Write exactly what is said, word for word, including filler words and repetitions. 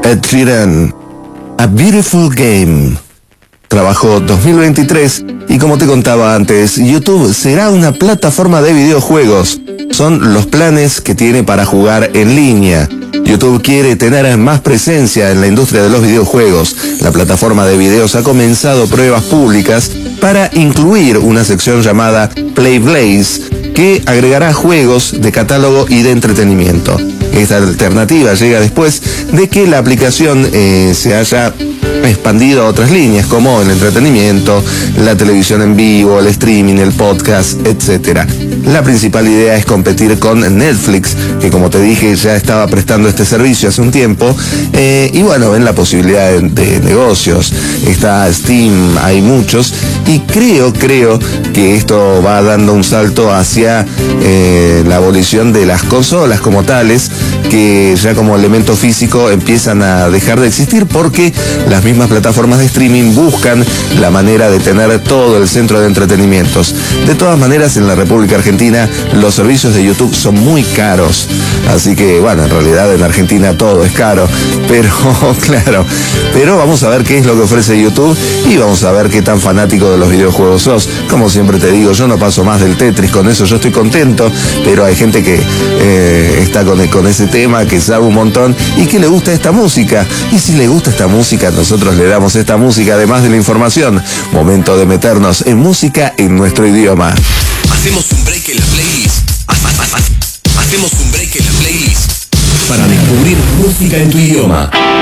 Ed Sheeran, A Beautiful Game. Trabajo dos mil veintitrés y como te contaba antes, YouTube será una plataforma de videojuegos. Son los planes que tiene para jugar en línea. YouTube quiere tener más presencia en la industria de los videojuegos. La plataforma de videos ha comenzado pruebas públicas para incluir una sección llamada Play Blaze que agregará juegos de catálogo y de entretenimiento. Esta alternativa llega después de que la aplicación eh, se haya expandido a otras líneas como el entretenimiento, la televisión en vivo, el streaming, el podcast, etcétera. La principal idea es competir con Netflix, que como te dije ya estaba prestando este servicio hace un tiempo, eh, y bueno, ven la posibilidad de, de negocios. Está Steam, hay muchos, y creo, creo que esto va dando un salto hacia eh, la abolición de las consolas como tales, que ya como elemento físico empiezan a dejar de existir porque las mismas plataformas de streaming buscan la manera de tener todo el centro de entretenimientos. De todas maneras, en la República Argentina los servicios de YouTube son muy caros, así que bueno, en realidad en Argentina todo es caro, pero claro, pero vamos a ver qué es lo que ofrece YouTube y vamos a ver qué tan fanático de los videojuegos sos. Como siempre te digo, yo no paso más del Tetris, con eso yo estoy contento, pero hay gente que eh, está con, con ese tema, que sabe un montón y que le gusta esta música, y si le gusta esta música, nosotros le damos esta música además de la información. Momento de meternos en música en nuestro idioma. Hacemos un break en la playlist. Hacemos un break en la playlist para descubrir música en tu idioma.